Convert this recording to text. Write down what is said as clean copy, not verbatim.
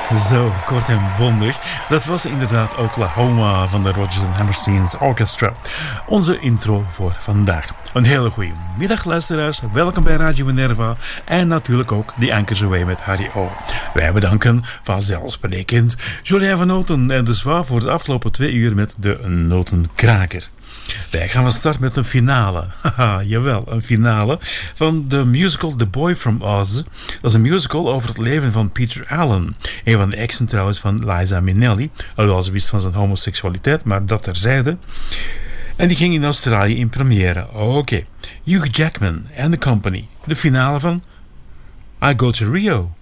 Zo, kort en bondig. Dat was inderdaad Oklahoma van de Rodgers and Hammerstein Orchestra. Onze intro voor vandaag. Een hele goede middag, luisteraars. Welkom bij Radio Minerva. En natuurlijk ook The Anchors Away met Harry O. Wij bedanken vanzelfsprekend Julien van Noten en de Zwaar voor de afgelopen 2 uur met de Notenkraker. Wij gaan van start met een finale. Haha, jawel, een finale van de musical The Boy from Oz. Dat is een musical over het leven van Peter Allen. Een van de exen trouwens van Liza Minnelli. Alhoewel ze wist van zijn homoseksualiteit, maar dat terzijde. En die ging in Australië in première. Oké. Hugh Jackman and the Company. De finale van I Go to Rio.